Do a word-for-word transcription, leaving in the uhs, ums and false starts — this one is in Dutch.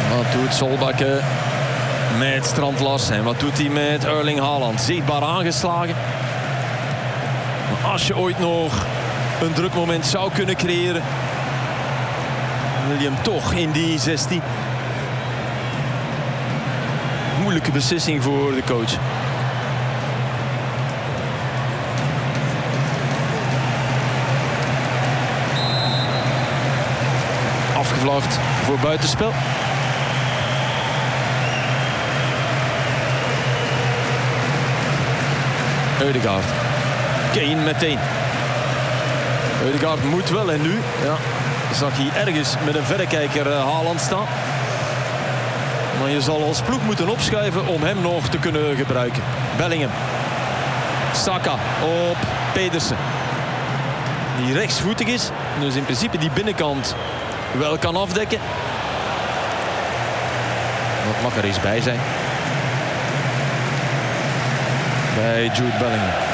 Wat doet Solbakken met Strand Larsen? En wat doet hij met Erling Haaland? Zichtbaar aangeslagen. Maar als je ooit nog een druk moment zou kunnen creëren, wil je hem toch in die zestien. Moeilijke beslissing voor de coach. Afgevlacht voor buitenspel. Ødegaard. Kane meteen. Ødegaard moet wel en nu ja, zag hij ergens met een verrekijker uh, Haaland staan. Maar je zal als ploeg moeten opschuiven om hem nog te kunnen gebruiken. Bellingham. Saka op Pedersen. Die rechtsvoetig is. Dus in principe die binnenkant wel kan afdekken. Dat mag er eens bij zijn. Bij Jude Bellingham.